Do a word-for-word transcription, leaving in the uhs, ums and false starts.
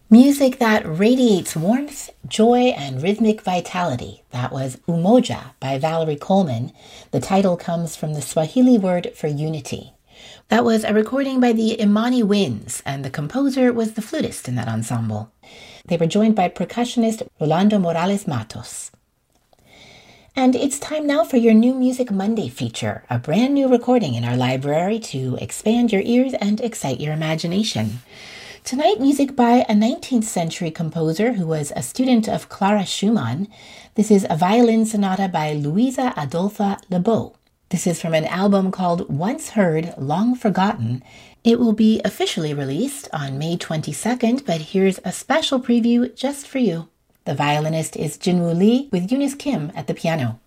Music that radiates warmth, joy, and rhythmic vitality. That was Umoja by Valerie Coleman. The title comes from the Swahili word for unity. That was a recording by the Imani Winds, and the composer was the flutist in that ensemble. They were joined by percussionist Rolando Morales Matos. And it's time now for your New Music Monday feature, a brand new recording in our library to expand your ears and excite your imagination. Tonight, music by a nineteenth century composer who was a student of Clara Schumann. This is a violin sonata by Luisa Adolfa Lebeau. This is from an album called Once Heard, Long Forgotten. It will be officially released on May twenty-second, but here's a special preview just for you. The violinist is Jinwoo Lee with Eunice Kim at the piano.